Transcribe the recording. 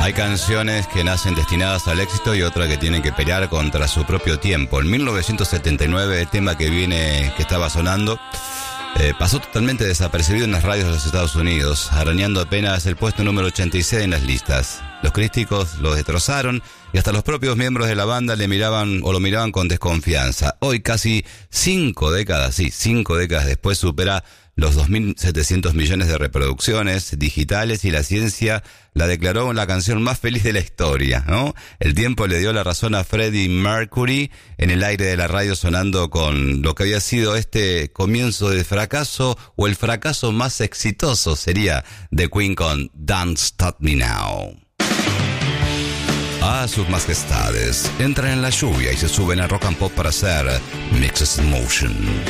Hay canciones que nacen destinadas al éxito y otras que tienen que pelear contra su propio tiempo. En 1979, el tema que estaba sonando pasó totalmente desapercibido en las radios de los Estados Unidos, arañando apenas el puesto número 86 en las listas. Los críticos lo destrozaron y hasta los propios miembros de la banda lo miraban con desconfianza. Hoy, casi 5 décadas después, supera los 2.700 millones de reproducciones digitales y la ciencia la declaró la canción más feliz de la historia, ¿no? El tiempo le dio la razón a Freddie Mercury en el aire de la radio, sonando con lo que había sido este comienzo de fracaso, o el fracaso más exitoso sería de Queen con Don't Stop Me Now. A sus majestades entran en la lluvia y se suben a Rock and Pop para hacer Mixed Motion.